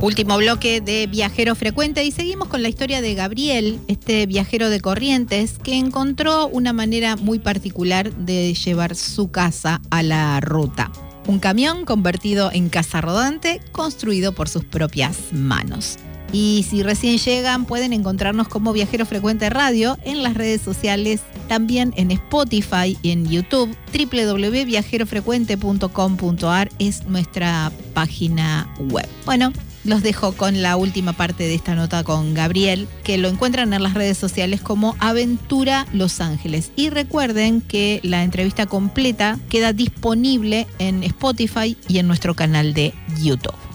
Último bloque de Viajero Frecuente y seguimos con la historia de Gabriel, este viajero de Corrientes que encontró una manera muy particular de llevar su casa a la ruta. Un camión convertido en casa rodante construido por sus propias manos. Y si recién llegan, pueden encontrarnos como Viajero Frecuente Radio en las redes sociales, también en Spotify y en YouTube. www.viajerofrecuente.com.ar es nuestra página web. Bueno, los dejo con la última parte de esta nota con Gabriel, que lo encuentran en las redes sociales como Aventura Los Ángeles. Y recuerden que la entrevista completa queda disponible en Spotify y en nuestro canal de YouTube.